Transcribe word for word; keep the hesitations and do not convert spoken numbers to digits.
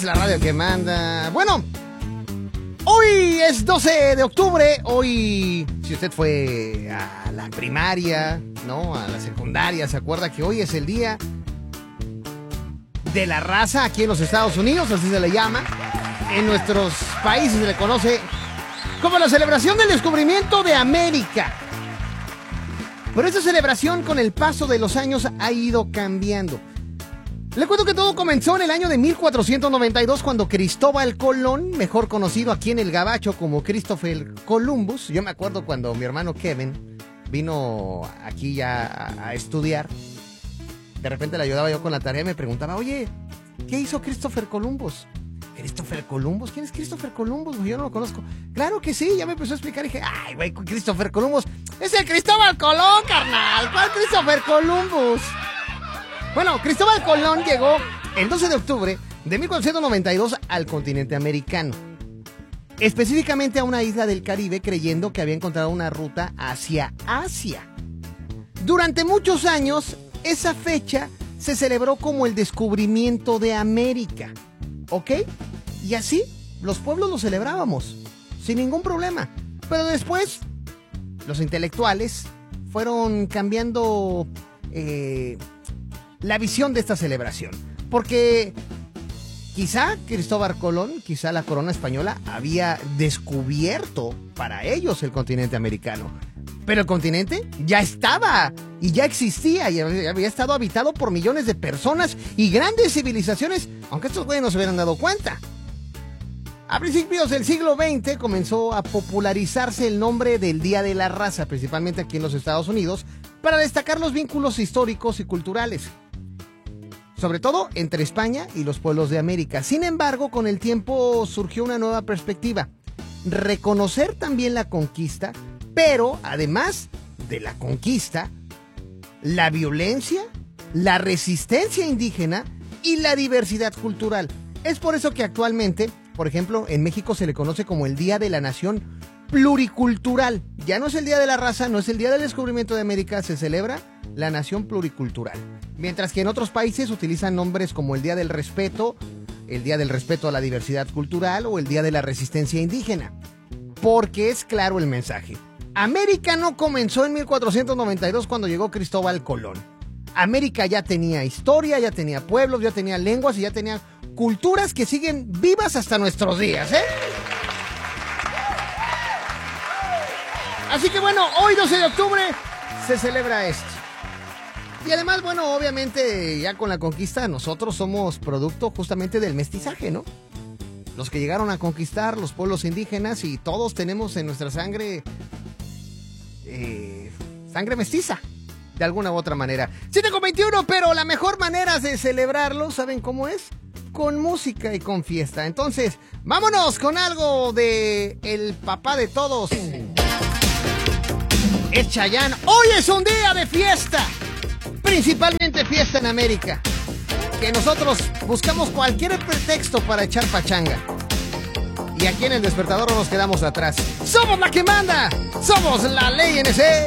la radio que manda. Bueno, hoy es doce de octubre. Hoy, si usted fue a la primaria, ¿no? A la secundaria, ¿se acuerda que hoy es el día de la raza aquí en los Estados Unidos? Así se le llama. En nuestros países se le conoce como la celebración del descubrimiento de América. Pero esta celebración con el paso de los años ha ido cambiando. Le cuento que todo comenzó en el año de mil cuatrocientos noventa y dos cuando Cristóbal Colón, mejor conocido aquí en el Gabacho como Christopher Columbus. Yo me acuerdo cuando mi hermano Kevin vino aquí ya a, a estudiar. De repente le ayudaba yo con la tarea y me preguntaba, oye, ¿qué hizo Christopher Columbus? ¿Christopher Columbus? ¿Quién es Christopher Columbus? Yo no lo conozco. Claro que sí, ya me empezó a explicar y dije, ay, güey, Christopher Columbus. Es el Cristóbal Colón, carnal. ¿Cuál Christopher Columbus? Bueno, Cristóbal Colón llegó el doce de octubre de mil cuatrocientos noventa y dos al continente americano. Específicamente a una isla del Caribe, creyendo que había encontrado una ruta hacia Asia. Durante muchos años, esa fecha se celebró como el descubrimiento de América. ¿Ok? Y así, los pueblos lo celebrábamos, sin ningún problema. Pero después, los intelectuales fueron cambiando eh, la visión de esta celebración. Porque quizá Cristóbal Colón, quizá la corona española, había descubierto para ellos el continente americano. Pero el continente ya estaba y ya existía y había estado habitado por millones de personas y grandes civilizaciones, aunque estos güeyes no se hubieran dado cuenta. A principios del siglo veinte comenzó a popularizarse el nombre del Día de la Raza, principalmente aquí en los Estados Unidos, para destacar los vínculos históricos y culturales, sobre todo entre España y los pueblos de América. Sin embargo, con el tiempo surgió una nueva perspectiva: reconocer también la conquista, pero además de la conquista, la violencia, la resistencia indígena y la diversidad cultural. Es por eso que actualmente, por ejemplo, en México se le conoce como el Día de la Nación Pluricultural. Ya no es el Día de la Raza, no es el Día del Descubrimiento de América, se celebra la Nación Pluricultural. Mientras que en otros países utilizan nombres como el Día del Respeto, el Día del Respeto a la Diversidad Cultural o el Día de la Resistencia Indígena. Porque es claro el mensaje. América no comenzó en mil cuatrocientos noventa y dos cuando llegó Cristóbal Colón. América ya tenía historia, ya tenía pueblos, ya tenía lenguas y ya tenía culturas que siguen vivas hasta nuestros días, ¿eh? Así que bueno, hoy doce de octubre se celebra esto. Y además, bueno, obviamente ya con la conquista nosotros somos producto justamente del mestizaje, ¿no? Los que llegaron a conquistar los pueblos indígenas y todos tenemos en nuestra sangre eh, sangre mestiza, de alguna u otra manera. siete con veintiuno, pero la mejor manera de celebrarlo, ¿saben cómo es? Con música y con fiesta. Entonces, vámonos con algo de el papá de todos, el Chayanne. Hoy es un día de fiesta, principalmente fiesta en América, que nosotros buscamos cualquier pretexto para echar pachanga. Y aquí en El Despertador no nos quedamos atrás. ¡Somos la que manda! ¡Somos la Ley N C!